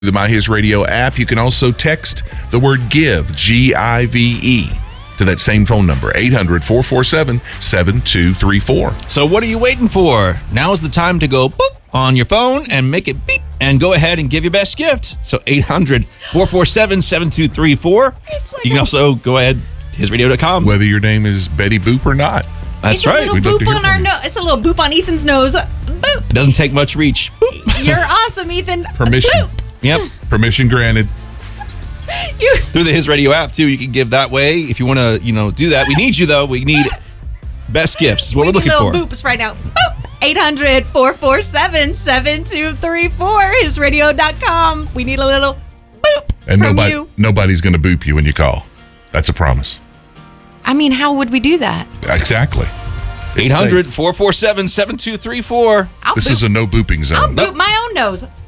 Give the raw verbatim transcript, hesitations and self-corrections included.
The My His Radio app. You can also text the word GIVE, G I V E, to that same phone number, eight hundred, four four seven, seven two three four. So what are you waiting for? Now is the time to go boop on your phone and make it beep and go ahead and give your best gift. So eight hundred, four four seven, seven two three four. Like you can also go ahead, his radio dot com. Whether your name is Betty Boop or not. That's it's right. A little boop on our nose. It's a little boop on Ethan's nose. Boop. It doesn't take much reach. Boop. You're awesome, Ethan. Permission. Boop. Yep. Permission granted. You. Through the His Radio app, too, you can give that way. If you want to, you know, do that. We need you, though. We need best gifts is what we we're looking need little for. Boops right now. Boop. eight hundred, four four seven, seven two three four. his radio dot com. We need a little boop And from nobody, you. nobody's going to boop you when you call. That's a promise. I mean, how would we do that? Exactly. eight hundred, four four seven, seven two three four. I'll This boop. is a no booping zone. I'll boop my own nose.